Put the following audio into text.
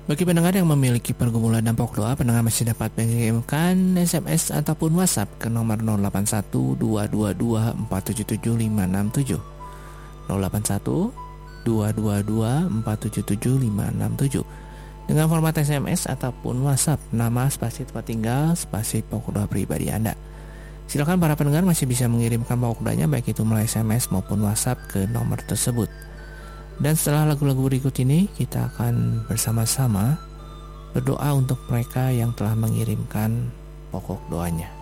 Bagi pendengar yang memiliki pergumulan dan pokok doa, pendengar masih dapat mengirimkan SMS ataupun WhatsApp ke nomor 081-222-477567 081-222-477567 dengan format SMS ataupun WhatsApp, nama, spasi tempat tinggal, spasi pokok doa pribadi Anda. Silakan para pendengar masih bisa mengirimkan pokok doanya baik itu melalui SMS maupun WhatsApp ke nomor tersebut. Dan setelah lagu-lagu berikut ini, kita akan bersama-sama berdoa untuk mereka yang telah mengirimkan pokok doanya.